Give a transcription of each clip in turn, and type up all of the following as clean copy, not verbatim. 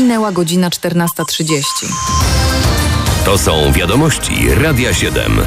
Minęła godzina 14:30. To są wiadomości Radia 7.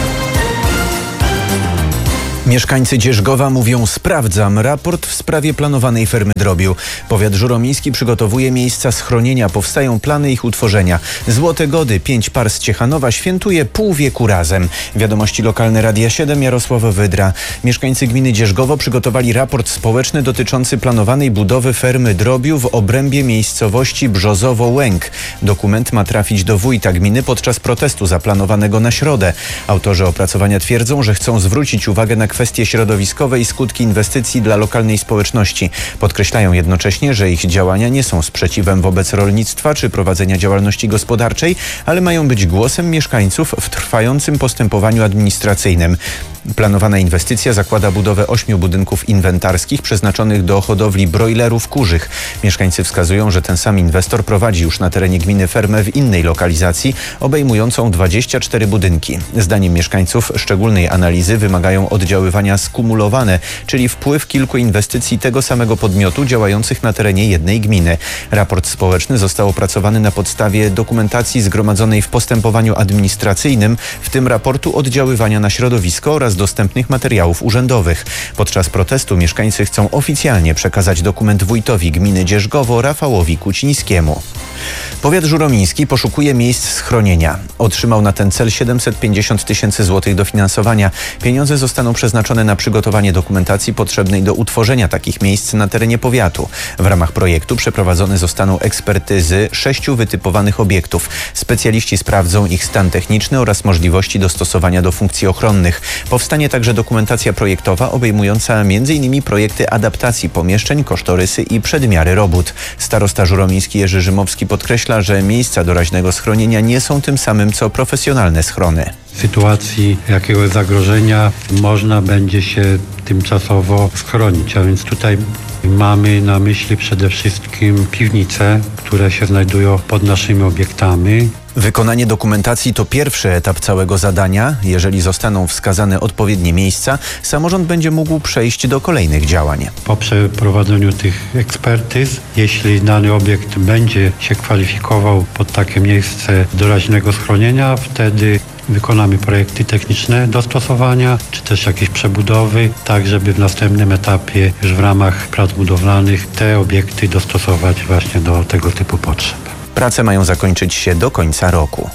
Mieszkańcy Dzierzgowa mówią: sprawdzam raport w sprawie planowanej fermy drobiu. Powiat żuromiński przygotowuje miejsca schronienia. Powstają plany ich utworzenia. Złote Gody, 5 par z Ciechanowa świętuje pół wieku razem. Wiadomości lokalne Radia 7, Jarosław Wydra. Mieszkańcy gminy Dzierzgowo przygotowali raport społeczny dotyczący planowanej budowy fermy drobiu w obrębie miejscowości Brzozowo-Łęk. Dokument ma trafić do wójta gminy podczas protestu zaplanowanego na środę. Autorzy opracowania twierdzą, że chcą zwrócić uwagę na kwestie środowiskowe i skutki inwestycji dla lokalnej społeczności. Podkreślają jednocześnie, że ich działania nie są sprzeciwem wobec rolnictwa czy prowadzenia działalności gospodarczej, ale mają być głosem mieszkańców w trwającym postępowaniu administracyjnym. Planowana inwestycja zakłada budowę 8 budynków inwentarskich przeznaczonych do hodowli brojlerów kurzych. Mieszkańcy wskazują, że ten sam inwestor prowadzi już na terenie gminy fermę w innej lokalizacji, obejmującą 24 budynki. Zdaniem mieszkańców szczególnej analizy wymagają oddziaływania skumulowane, czyli wpływ kilku inwestycji tego samego podmiotu działających na terenie jednej gminy. Raport społeczny został opracowany na podstawie dokumentacji zgromadzonej w postępowaniu administracyjnym, w tym raportu oddziaływania na środowisko oraz dostępnych materiałów urzędowych. Podczas protestu mieszkańcy chcą oficjalnie przekazać dokument wójtowi gminy Dzierzgowo Rafałowi Kucińskiemu. Powiat żuromiński poszukuje miejsc schronienia. Otrzymał na ten cel 750 000 złotych dofinansowania. Pieniądze zostaną przeznaczone na przygotowanie dokumentacji potrzebnej do utworzenia takich miejsc na terenie powiatu. W ramach projektu przeprowadzone zostaną ekspertyzy 6 wytypowanych obiektów. Specjaliści sprawdzą ich stan techniczny oraz możliwości dostosowania do funkcji ochronnych. Powstanie także dokumentacja projektowa obejmująca m.in. projekty adaptacji pomieszczeń, kosztorysy i przedmiary robót. Starosta żuromiński Jerzy Rzymowski podkreśla, że miejsca doraźnego schronienia nie są tym samym co profesjonalne schrony. W sytuacji jakiegoś zagrożenia można będzie się tymczasowo schronić, a więc tutaj mamy na myśli przede wszystkim piwnice, które się znajdują pod naszymi obiektami. Wykonanie dokumentacji to pierwszy etap całego zadania. Jeżeli zostaną wskazane odpowiednie miejsca, samorząd będzie mógł przejść do kolejnych działań. Po przeprowadzeniu tych ekspertyz, jeśli dany obiekt będzie się kwalifikował pod takie miejsce doraźnego schronienia, wtedy wykonamy projekty techniczne dostosowania, czy też jakieś przebudowy, tak żeby w następnym etapie już w ramach prac budowlanych te obiekty dostosować właśnie do tego typu potrzeb. Prace mają zakończyć się do końca roku.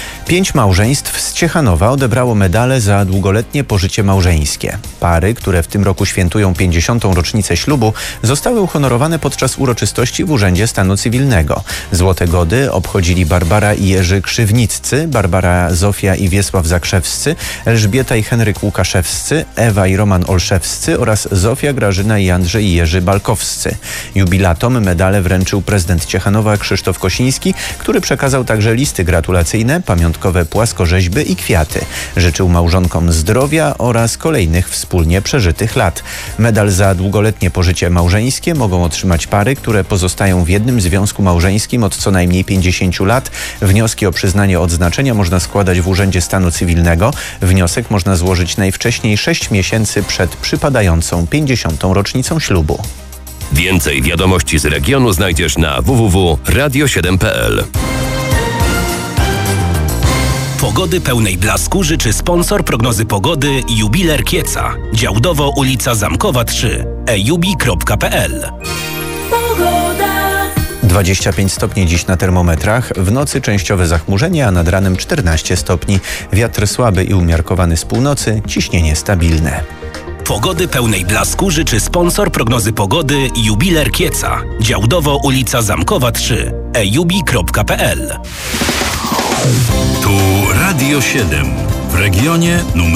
5 małżeństw z Ciechanowa odebrało medale za długoletnie pożycie małżeńskie. Pary, które w tym roku świętują 50. rocznicę ślubu, zostały uhonorowane podczas uroczystości w Urzędzie Stanu Cywilnego. Złote Gody obchodzili Barbara i Jerzy Krzywniccy, Barbara Zofia i Wiesław Zakrzewscy, Elżbieta i Henryk Łukaszewscy, Ewa i Roman Olszewscy oraz Zofia, Grażyna i Andrzej i Jerzy Balkowscy. Jubilatom medale wręczył prezydent Ciechanowa Krzysztof Kosiński, który przekazał także listy gratulacyjne, pamiątkowe płaskorzeźby i kwiaty. Życzył małżonkom zdrowia oraz kolejnych wspólnie przeżytych lat. Medal za długoletnie pożycie małżeńskie mogą otrzymać pary, które pozostają w jednym związku małżeńskim od co najmniej 50 lat. Wnioski o przyznanie odznaczenia można składać w Urzędzie Stanu Cywilnego. Wniosek można złożyć najwcześniej 6 miesięcy przed przypadającą 50. rocznicą ślubu. Więcej wiadomości z regionu znajdziesz na www.radio7.pl. Pogody pełnej blasku życzy sponsor prognozy pogody Jubiler Kieca. Działdowo ulica Zamkowa 3. ejubi.pl. 25 stopni dziś na termometrach, w nocy częściowe zachmurzenie, a nad ranem 14 stopni. Wiatr słaby i umiarkowany z północy, ciśnienie stabilne. Pogody pełnej blasku życzy sponsor prognozy pogody Jubiler Kieca. Działdowo ulica Zamkowa 3. ejubi.pl. Tu Radio 7 w regionie numer